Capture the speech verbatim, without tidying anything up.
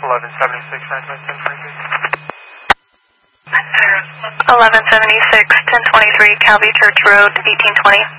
eleven seventy-six, nine twenty-seven, twenty-three. eleven seventy-six, ten twenty-three, Calvi Church Road, eighteen twenty.